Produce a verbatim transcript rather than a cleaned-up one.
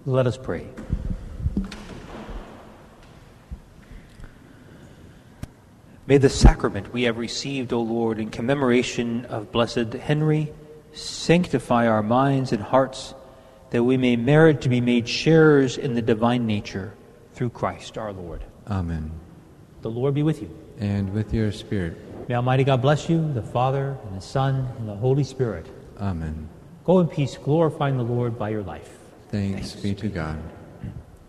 Let us pray. May the sacrament we have received, O Lord, in commemoration of Blessed Henry, sanctify our minds and hearts, that we may merit to be made sharers in the divine nature, through Christ our Lord. Amen. The Lord be with you. And with your spirit. May Almighty God bless you, the Father, and the Son, and the Holy Spirit. Amen. Go in peace, glorifying the Lord by your life. Thanks, Thanks be to God.